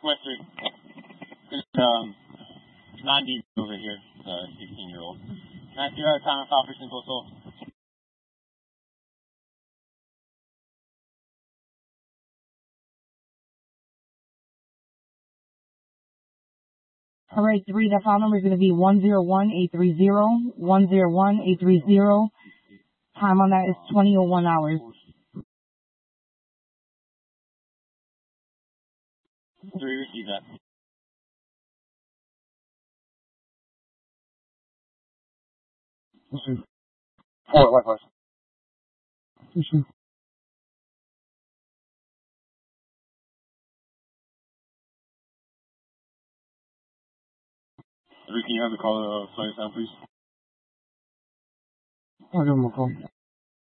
West 3. It's, non-DB over here, 16-year-old. Can I figure out time of operation total? Alright, 3, the file number is going to be 101830, 101830. Time on that is 20:01 hours. 3, receive that. Receive. 4, likewise. Receive. 3, can you have the caller flight down, please? I'll give him a call.